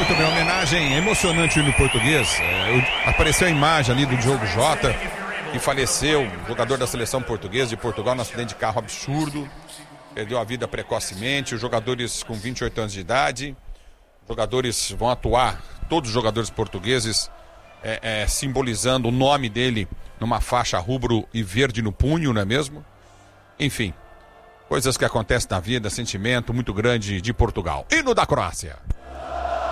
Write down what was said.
Muito bem, homenagem emocionante no português. Apareceu a imagem ali do Diogo Jota, que faleceu, jogador da seleção portuguesa de Portugal, num acidente de carro absurdo. Perdeu a vida precocemente. Os jogadores com 28 anos de idade. Jogadores vão atuar, todos os jogadores portugueses, simbolizando o nome dele numa faixa rubro e verde no punho, não é mesmo? Enfim, coisas que acontecem na vida, sentimento muito grande de Portugal. Hino da Croácia.